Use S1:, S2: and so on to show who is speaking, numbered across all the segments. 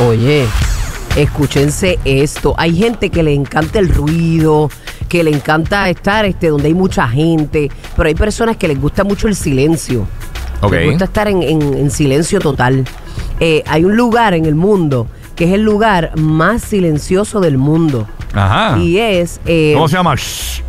S1: Oye, escúchense esto. Hay gente que le encanta el ruido, que le encanta estar donde hay mucha gente, pero hay personas que les gusta mucho el silencio.
S2: Okay.
S1: Les gusta estar en silencio total. Hay un lugar en el mundo que es el lugar más silencioso del mundo.
S3: Ajá.
S1: Y es...
S3: ¿Cómo se llama?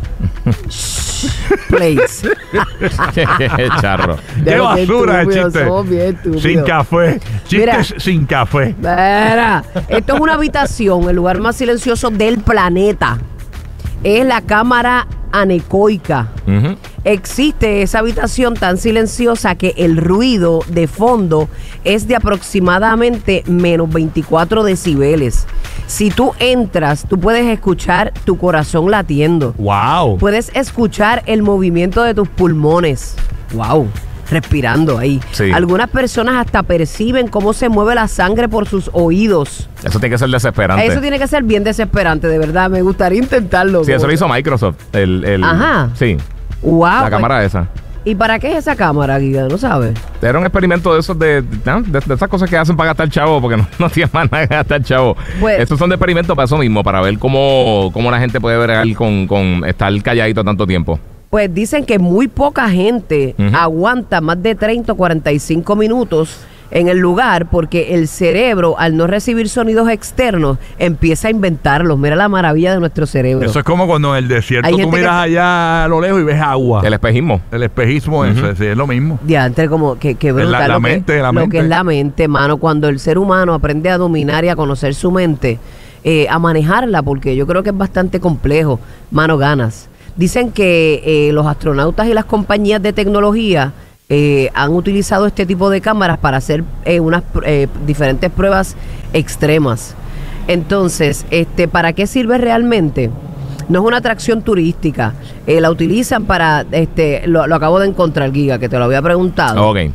S1: Place.
S2: Qué charro.
S3: ¡Qué basura el chiste! Sin café. Chistes
S1: Mira,
S3: sin café.
S1: Mira, esto es una habitación, el lugar más silencioso del planeta. Es la cámara anecoica.
S2: Uh-huh.
S1: Existe esa habitación tan silenciosa que el ruido de fondo es de aproximadamente menos 24 decibeles. Si tú entras, tú puedes escuchar tu corazón latiendo.
S3: ¡Wow!
S1: Puedes escuchar el movimiento de tus pulmones. ¡Wow! Respirando ahí.
S2: Sí.
S1: Algunas personas hasta perciben cómo se mueve la sangre por sus oídos.
S2: Eso tiene que ser desesperante.
S1: Eso tiene que ser bien desesperante, de verdad. Me gustaría intentarlo.
S2: Sí, eso lo hizo Microsoft.
S1: Ajá.
S2: Sí.
S1: ¡Wow!
S2: La cámara esa.
S1: ¿Y para qué es esa cámara, Giga? ¿No sabes?
S2: Era un experimento de esos de esas cosas que hacen para gastar chavo, porque no tienen más nada que gastar chavo.
S1: Pues,
S2: estos son de experimentos para eso mismo, para ver cómo la gente puede ver con estar calladito tanto tiempo.
S1: Pues dicen que muy poca gente aguanta más de 30 o 45 minutos en el lugar porque el cerebro, al no recibir sonidos externos, empieza a inventarlos. Mira la maravilla de nuestro cerebro.
S3: Eso es como cuando en el desierto
S1: Hay
S3: tú
S1: gente
S3: miras allá a lo lejos y ves agua.
S2: El espejismo.
S3: El espejismo, eso sí, es lo mismo.
S1: Diantre, como que brutal.
S3: La mente.
S1: Lo que es la mente, mano. Cuando el ser humano aprende a dominar y a conocer su mente, a manejarla, porque yo creo que es bastante complejo. Mano, ganas. Dicen que los astronautas y las compañías de tecnología han utilizado este tipo de cámaras para hacer unas diferentes pruebas extremas. Entonces, ¿para qué sirve realmente? No es una atracción turística. La utilizan para, lo acabo de encontrar, Giga, que te lo había preguntado.
S2: Ok.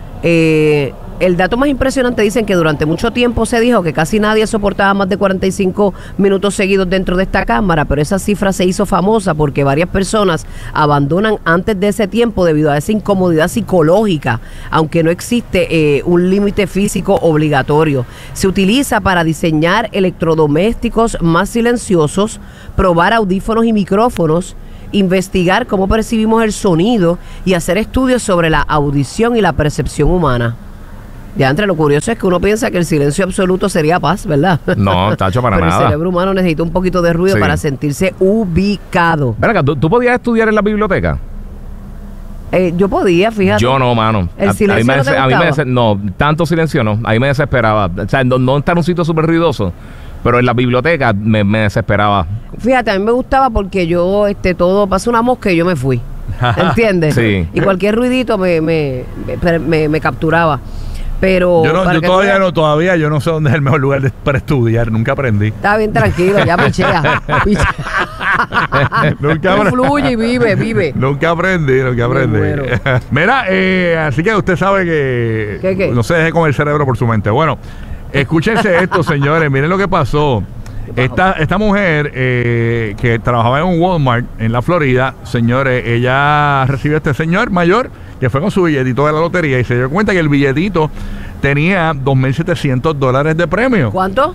S1: El dato más impresionante, dicen que durante mucho tiempo se dijo que casi nadie soportaba más de 45 minutos seguidos dentro de esta cámara, pero esa cifra se hizo famosa porque varias personas abandonan antes de ese tiempo debido a esa incomodidad psicológica, aunque no existe un límite físico obligatorio. Se utiliza para diseñar electrodomésticos más silenciosos, probar audífonos y micrófonos, investigar cómo percibimos el sonido y hacer estudios sobre la audición y la percepción humana. Ya entre lo curioso es que uno piensa que el silencio absoluto sería paz, ¿verdad?
S2: No, tacho, para
S1: Pero
S2: nada.
S1: el cerebro humano necesita un poquito de ruido para sentirse ubicado.
S2: Verga, ¿tú podías estudiar en la biblioteca?
S1: Yo podía, fíjate.
S2: Yo no, mano.
S1: ¿El silencio no te gustaba?
S2: No, tanto silencio no. A mí me desesperaba. O sea, no estar en un sitio súper ruidoso, pero en la biblioteca me desesperaba.
S1: Fíjate, a mí me gustaba porque yo, todo, pasó una mosca y yo me fui. ¿Entiendes?
S2: Sí.
S1: Y cualquier ruidito me capturaba. Pero
S3: todavía yo no sé dónde es el mejor lugar para estudiar, nunca aprendí.
S1: Está bien tranquilo, ya pichea. Fluye y vive.
S3: Nunca aprendí. Mira, así que usted sabe que
S1: ¿Qué?
S3: No se deje con el cerebro por su mente. Bueno, escúchense esto, señores, miren lo que pasó. Esta mujer que trabajaba en un Walmart en la Florida, señores, ella recibió a este señor mayor que fue con su billetito de la lotería y se dio cuenta que el billetito tenía $2,700 de premio.
S1: ¿Cuánto?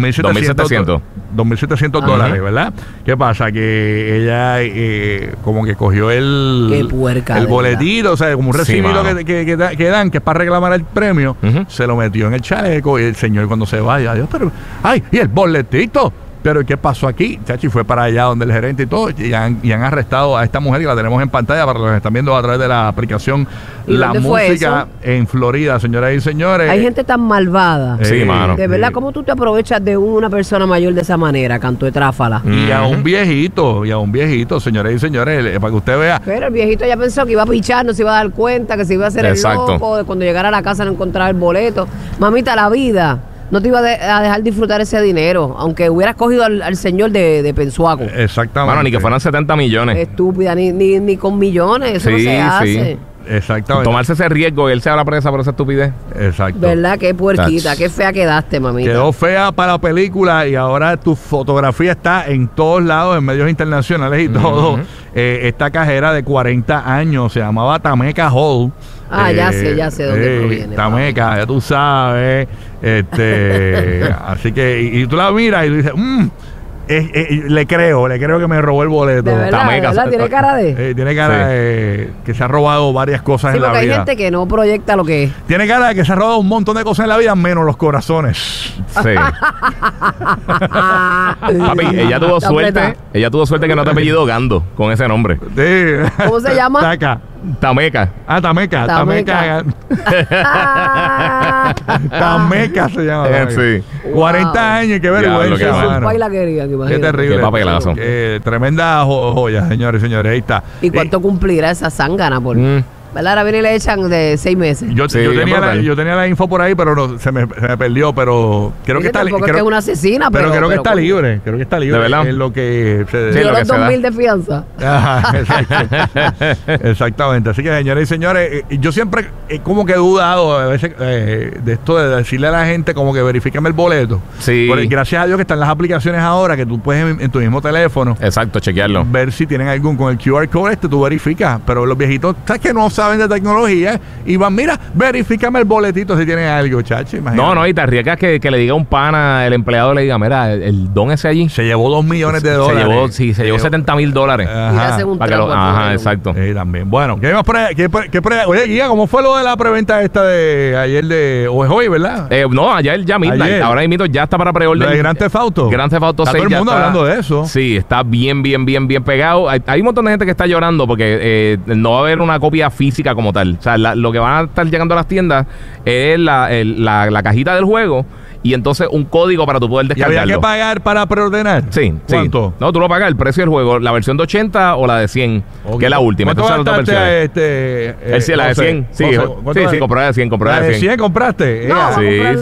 S3: $2,700 dólares, ¿verdad? ¿Qué pasa? Que ella como que cogió el boletito, o sea, como un recibito que dan, que es para reclamar el premio, se lo metió en el chaleco y el señor cuando se vaya, Dios, pero, ¡ay! ¿Y el boletito? Pero ¿qué pasó aquí? Chachi fue para allá donde el gerente y todo y han arrestado a esta mujer y la tenemos en pantalla para los que están viendo a través de la aplicación La Música en Florida, señoras y señores.
S1: Hay gente tan malvada.
S2: Sí, mano.
S1: De verdad, ¿cómo tú te aprovechas de una persona mayor de esa manera, canto de tráfala?
S3: Y a un viejito, señoras y señores, para que usted vea.
S1: Pero el viejito ya pensó que iba a pichar, no se iba a dar cuenta, que se iba a hacer el loco, cuando llegara a la casa no encontraba el boleto. Mamita, la vida no te iba a dejar disfrutar ese dinero, aunque hubieras cogido al señor de Pensuaco.
S3: Exactamente.
S2: Bueno, ni que fueran 70 millones.
S1: Estúpida, ni con millones, eso no se hace.
S3: Exactamente.
S2: Tomarse ese riesgo y él se habrá presa por esa estupidez.
S3: Exacto.
S1: ¿Verdad? Qué puerquita, qué fea quedaste, mamita.
S3: Quedó fea para la película y ahora tu fotografía está en todos lados, en medios internacionales y todo. Esta cajera de 40 años se llamaba Tameka Hall.
S1: Ya sé dónde proviene.
S3: Tameca, ya tú sabes. Así que, y tú la miras y tú dices, le creo que me robó el boleto.
S1: De verdad, ¿verdad? Tiene cara de...
S3: tiene cara de que se ha robado varias cosas en la vida.
S1: Sí, porque hay gente que no proyecta lo que es.
S3: Tiene cara de que se ha robado un montón de cosas en la vida, menos los corazones.
S2: Sí. Papi, ella tuvo suerte que no te apellido Gando con ese nombre.
S3: Sí.
S1: ¿Cómo se llama?
S2: Tameca.
S3: Tameca. Tameca se llama.
S2: Sí.
S3: 40 años, qué vergüenza.
S1: Qué
S3: terrible.
S2: Qué papelazo.
S3: Tremenda joya, señores y señores. Ahí está.
S1: ¿Y cuánto cumplirá esa zángana? ¿Verdad? Ahora viene y le echan de 6 meses.
S3: Yo tenía la info por ahí, pero se me perdió. Pero creo que está libre.
S1: Que es una asesina,
S3: pero creo que está libre. Creo que está libre.
S2: ¿De verdad?
S3: Es lo que
S1: dio los 2,000 de fianza.
S3: Exactamente. Así que, señores y señores, yo siempre como que he dudado a veces de esto de decirle a la gente como que verifícame el boleto.
S2: Sí.
S3: Porque gracias a Dios que están las aplicaciones ahora que tú puedes en tu mismo teléfono.
S2: Exacto, chequearlo.
S3: Ver si tienen algún con el QR code tú verificas. Pero los viejitos, ¿sabes que no saben de tecnología? Y van, mira, verifícame el boletito si tienen algo, chacho. Imagínate.
S2: No, y te arriesgas que le diga un pana, el empleado le diga, mira, el don ese allí.
S3: Se llevó $2 millones.
S2: Se llevó $70,000.
S1: Ajá,
S2: exacto.
S3: También. Bueno, ¿qué más por ahí? Oye, Guía, ¿cómo fue lo de la preventa esta de ayer o es hoy, verdad?
S2: No, ayer ya midnight. Ahora mismo ya está para preorden.
S3: ¿De Grand Theft Auto?
S2: Grand Theft Auto 6
S3: todo el mundo hablando de eso.
S2: Sí, está bien pegado. Hay un montón de gente que está llorando porque no va a haber una copia física como tal. O sea, lo que van a estar llegando a las tiendas es la cajita del juego y entonces un código para tu poder descargarlo.
S3: ¿Y había que pagar para preordenar?
S2: Sí.
S3: ¿Cuánto?
S2: Sí. No, tú lo pagas el precio del juego, la versión de 80 o la de 100, que es la última.
S3: ¿Cuánto
S2: entonces
S3: gastaste
S2: la de 100. Sí, compré la de 100.
S3: ¿La de 100 compraste?
S1: No,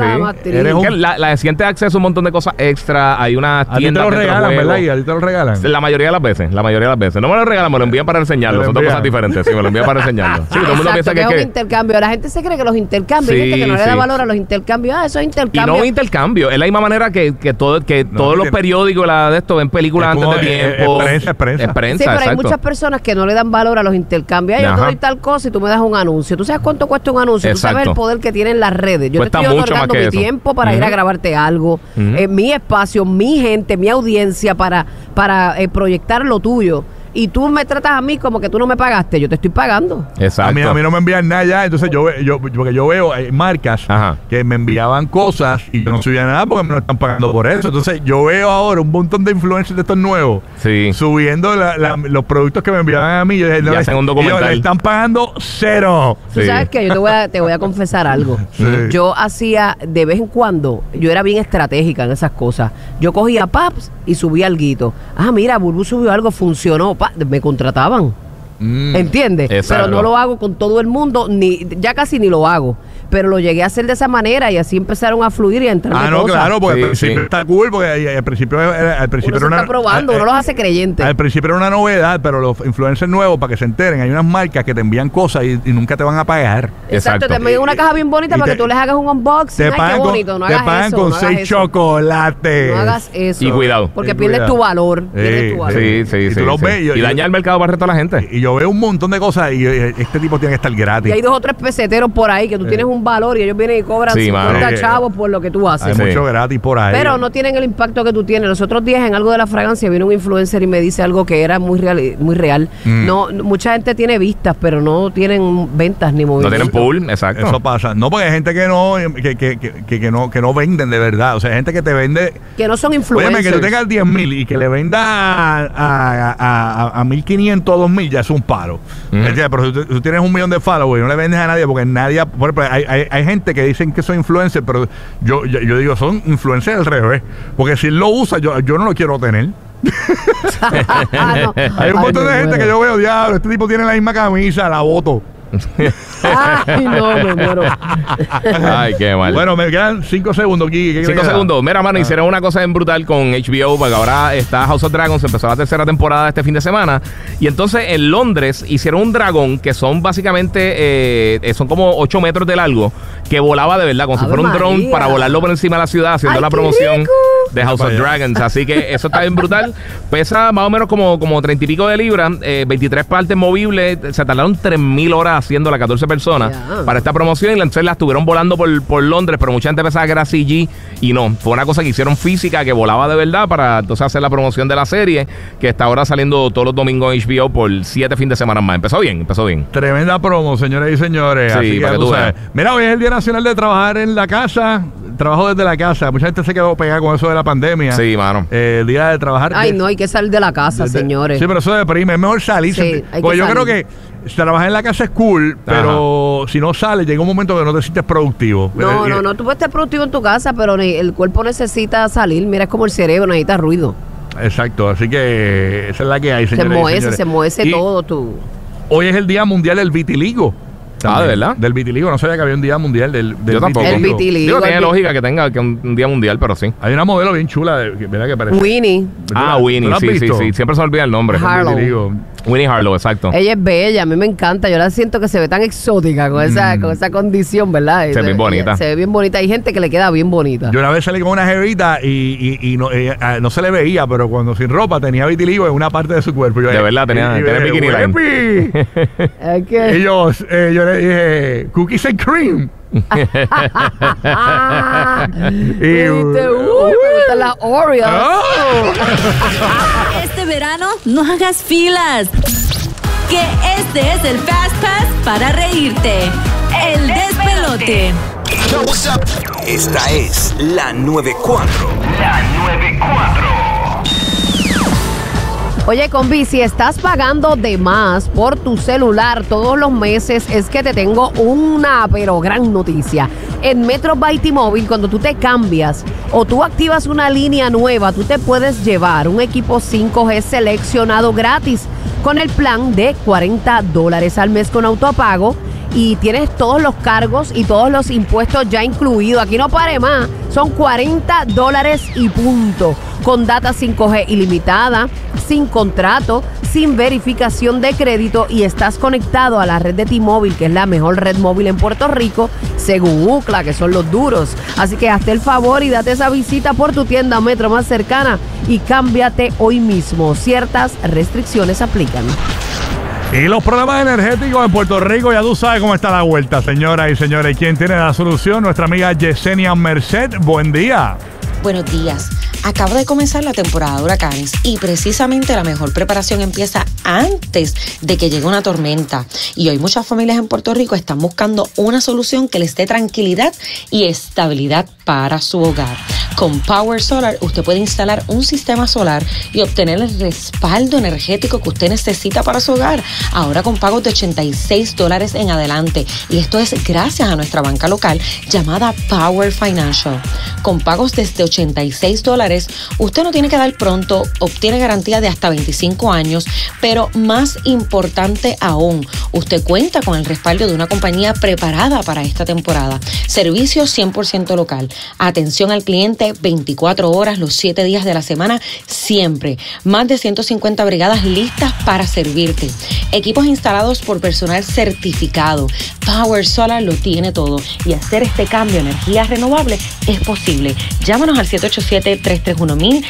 S2: sí. La de 100 te da acceso a un montón de cosas extra. Hay una tienda.
S3: A ti te lo regalan, ¿verdad? ¿Y a ti te lo regalan?
S2: La mayoría de las veces. No me lo regalan, me lo envían para enseñarlo. Son dos cosas diferentes. Sí, me lo envían para enseñarlo. Sí, todo el mundo piensa
S1: que es un intercambio. La gente se cree que los intercambios, hay gente que no le da valor a los intercambios. Eso es intercambio.
S2: Y no es intercambio, es la misma manera que todos los periódicos de esto ven películas antes de tiempo.
S3: Es prensa.
S1: Sí, pero hay muchas personas que no le dan valor a los intercambios. Yo te doy tal cosa y tú me das un anuncio. ¿Tú sabes cuánto cuesta un anuncio?
S2: Exacto.
S1: Tú sabes el poder que tienen las redes. Yo
S2: cuesta
S1: te estoy
S2: mucho
S1: otorgando mi tiempo para ir a grabarte algo, mi espacio, mi gente, mi audiencia para proyectar lo tuyo. Y tú me tratas a mí como que tú no me pagaste. Yo te estoy pagando.
S2: Exacto.
S3: A mí no me envían nada ya. Entonces porque yo veo marcas que me enviaban cosas y yo no subía nada porque me lo están pagando por eso. Entonces yo veo ahora un montón de influencers de estos nuevos subiendo los productos que me enviaban a mí. Yo dije,
S2: hacen un documental.
S3: Le están pagando $0.
S1: ¿Tú sabes qué? Yo te voy a confesar algo. Yo hacía de vez en cuando, yo era bien estratégica en esas cosas. Yo cogía paps y subía alguito. Mira, Bulbu subió algo, funcionó. Me contrataban. ¿Entiendes?
S2: Exacto.
S1: Pero no lo hago con todo el mundo, ya casi ni lo hago. Pero lo llegué a hacer de esa manera y así empezaron a fluir y a entrar cosas.
S3: Claro, porque al principio está cool, porque al principio era
S1: uno está probando, uno los hace creyentes.
S3: Al principio era una novedad, pero los influencers nuevos, para que se enteren, hay unas marcas que te envían cosas y nunca te van a pagar.
S1: Exacto, te envían una caja bien bonita para que tú les hagas un unboxing.
S3: Te pagan, te pagan con 6 chocolates.
S1: No hagas eso.
S2: Y cuidado.
S1: Porque pierdes tu valor.
S2: Sí.
S3: Y tú los ves.
S2: Y daña el mercado para el resto de la gente.
S3: Y yo veo un montón de cosas y este tipo tiene que estar gratis.
S1: Y hay 2 o 3 peseteros por ahí que tú tienes un valor y ellos vienen y cobran 50 chavos por lo que tú haces.
S3: Hay mucho gratis por ahí.
S1: Pero no tienen el impacto que tú tienes. Los otros días en algo de la fragancia vino un influencer y me dice algo que era muy real. No, mucha gente tiene vistas, pero no tienen ventas ni movimiento.
S2: No tienen pool, exacto.
S3: Eso pasa. No, porque hay gente que no venden de verdad. O sea, hay gente que te vende.
S1: Que no son influencers.
S3: Óyeme, que tú tengas 10,000 y que le vendas a 1,500 o 2,000 ya es un palo. Pero si tú tienes 1 millón de followers y no le vendes a nadie, porque nadie. Por ejemplo, hay gente que dicen que son influencers, pero yo digo, son influencers al revés. Porque si él lo usa, yo no lo quiero tener. Hay un montón de gente que yo veo, diablo, este tipo tiene la misma camisa, la voto.
S1: Ay, no, me muero.
S2: Ay, qué mal.
S3: Bueno, me quedan 5 segundos aquí.
S2: 5 segundos. Mira, mano, hicieron una cosa en brutal con HBO, porque ahora está House of Dragons, empezó la 3ª temporada este fin de semana. Y entonces en Londres hicieron un dragón que son básicamente, son como 8 metros de largo, que volaba de verdad, como si fuera un dron para volarlo por encima de la ciudad, haciendo la promoción de House of Dragons. Así que eso está bien brutal. Pesa más o menos como 30 y pico de libras, 23 partes movibles. Se tardaron 3,000 horas haciendo las 14 personas para esta promoción, y entonces la estuvieron volando por Londres, pero mucha gente pensaba que era CG y no, fue una cosa que hicieron física, que volaba de verdad, para entonces hacer la promoción de la serie, que está ahora saliendo todos los domingos en HBO por 7 fines de semana más. Empezó bien.
S3: Tremenda promo, señoras y señores.
S2: Sí,
S3: así
S2: para que tú veas.
S3: Mira, hoy es el Día Nacional de Trabajar en la Casa. Trabajo desde la casa. Mucha gente se quedó pegada con eso de la pandemia.
S2: Sí, mano.
S3: El día de trabajar.
S1: Ay, no, hay que salir de la casa, señores.
S3: Sí, pero eso deprime. Es mejor salir.
S1: Sí,
S3: porque yo creo que trabajar en la casa es cool, pero si no sales, llega un momento que no te sientes productivo.
S1: No. Tú puedes estar productivo en tu casa, pero el cuerpo necesita salir. Mira, es como el cerebro, necesita ruido.
S3: Exacto. Así que esa es la que hay, señores.
S1: Se muece todo tú.
S3: Hoy es el Día Mundial del Vitiligo.
S2: ¿de verdad?
S3: Del vitiligo. No sabía que había un día mundial del
S2: Yo tampoco.
S1: El vitiligo.
S2: Digo, tiene lógica que tenga un día mundial, pero sí.
S3: Hay una modelo bien chula, ¿verdad? Que parece.
S1: Winnie.
S2: Winnie, sí. Siempre se olvida el nombre.
S1: Harlow.
S2: Winnie Harlow, exacto.
S1: Ella es bella, a mí me encanta. Yo la siento que se ve tan exótica con esa condición, ¿verdad?
S2: Se ve bien bonita.
S1: Se ve bien bonita. Hay gente que le queda bien bonita.
S3: Yo una vez salí con una jevita y no se le veía, pero cuando sin ropa tenía vitiligo en una parte de su cuerpo.
S2: De verdad, tenía bikini line.
S3: Y yo le dije, cookies and cream.
S1: Me gustan las Oreos.
S4: Este verano no hagas filas, que este es el Fast Pass para reírte. El despelote.
S5: Esta es la 94. La 94.
S1: Oye, combi, si estás pagando de más por tu celular todos los meses, es que te tengo una pero gran noticia. En Metro by T-Mobile, cuando tú te cambias o tú activas una línea nueva, tú te puedes llevar un equipo 5G seleccionado gratis con el plan de $40 al mes con autopago, y tienes todos los cargos y todos los impuestos ya incluidos. Aquí no pare más, son $40 y punto. Con data 5G ilimitada, sin contrato, sin verificación de crédito, y estás conectado a la red de T-Mobile, que es la mejor red móvil en Puerto Rico, según UCLA, que son los duros. Así que hazte el favor y date esa visita por tu tienda Metro más cercana y cámbiate hoy mismo. Ciertas restricciones aplican.
S3: Y los problemas energéticos en Puerto Rico, ya tú sabes cómo está la vuelta, señoras y señores. ¿Quién tiene la solución? Nuestra amiga Yesenia Merced. Buen día.
S6: Buenos días. Acaba de comenzar la temporada de huracanes y precisamente la mejor preparación empieza antes de que llegue una tormenta. Y hoy muchas familias en Puerto Rico están buscando una solución que les dé tranquilidad y estabilidad para su hogar. Con Power Solar usted puede instalar un sistema solar y obtener el respaldo energético que usted necesita para su hogar. Ahora con pagos de $86 en adelante. Y esto es gracias a nuestra banca local llamada Power Financial. Con pagos desde $86, usted no tiene que dar pronto, obtiene garantía de hasta 25 años, pero más importante aún, usted cuenta con el respaldo de una compañía preparada para esta temporada. Servicio 100% local, atención al cliente 24 horas los 7 días de la semana, siempre. Más de 150 brigadas listas para servirte. Equipos instalados por personal certificado. Power Solar lo tiene todo y hacer este cambio a energía renovable es posible. Llámanos al 787-331-1000,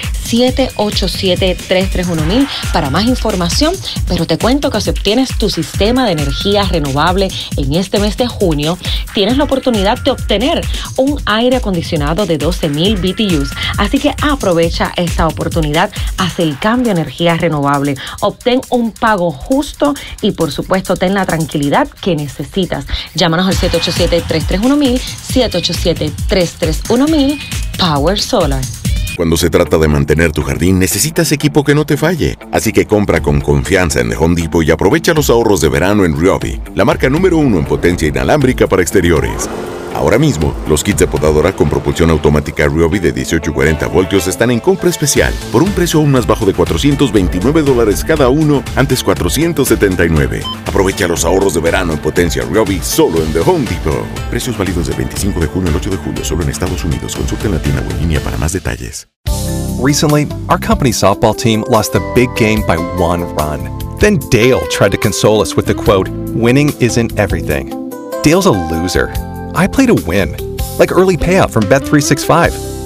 S6: 787-331-1000 para más información, pero te cuento que si obtienes tu sistema de energía renovable en este mes de junio, tienes la oportunidad de obtener un aire acondicionado de 12,000 BTUs, así que aprovecha esta oportunidad, haz el cambio a energía renovable, obtén un pago justo y por supuesto ten la tranquilidad que necesitas. Llámanos al 787-331-1000, 787-331-1000, Power Solar.
S7: Cuando se trata de mantener tu jardín, necesitas equipo que no te falle. Así que compra con confianza en The Home Depot y aprovecha los ahorros de verano en Ryobi, la marca número 1 en potencia inalámbrica para exteriores. Ahora mismo, los kits de podadora con propulsión automática Ryobi de 18 y 40 voltios están en compra especial por un precio aún más bajo de $429 cada uno, antes $479. Aprovecha los ahorros de verano en potencia Ryobi solo en The Home Depot. Precios válidos del 25 de junio al 8 de julio solo en Estados Unidos. Consulta en la tienda o en línea para más detalles.
S8: Recently, our company softball team lost a big game by 1 run. Then Dale tried to console us with the quote, "Winning isn't everything." Dale's a loser. I play to win, like early payout from Bet365.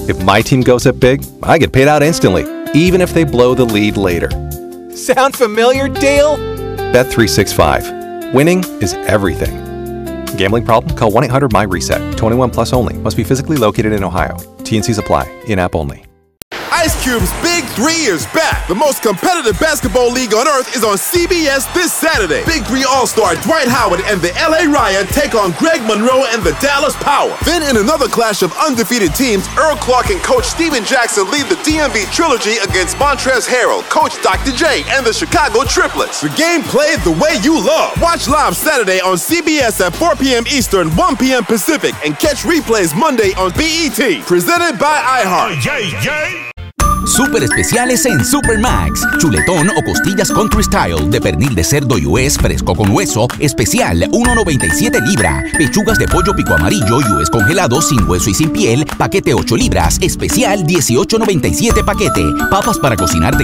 S8: If my team goes up big, I get paid out instantly, even if they blow the lead later.
S9: Sound familiar, Dale?
S8: Bet365. Winning is everything. Gambling problem? Call 1-800-MY-RESET. 21 plus only. Must be physically located in Ohio. T&Cs apply. In-app only.
S10: Ice Cube's Big 3 is back. The most competitive basketball league on earth is on CBS this Saturday. Big 3 All-Star Dwight Howard and the LA Riot take on Greg Monroe and the Dallas Power. Then in another clash of undefeated teams, Earl Clark and Coach Steven Jackson lead the DMV Trilogy against Montrezl Harrell, Coach Dr. J, and the Chicago Triplets. The game played the way you love. Watch live Saturday on CBS at 4 p.m. Eastern, 1 p.m. Pacific, and catch replays Monday on BET. Presented by iHeart.
S11: Super especiales en Supermax. Chuletón o costillas Country Style de pernil de cerdo US fresco con hueso, especial $1.97 libra. Pechugas de pollo pico amarillo US congelado sin hueso y sin piel, paquete 8 libras, especial $18.97 paquete. Papas para cocinar